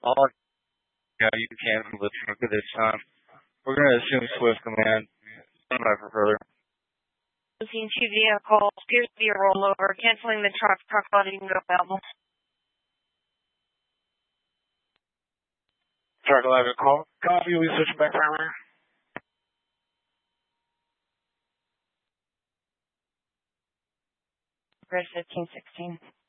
All you can from the truck at this time. We're going to assume swift command. Stand by for further. Losing two vehicles, appears to be a rollover, canceling the truck loading to available. Truck 11, call. Copy, we switch back primary. Bridge 1516.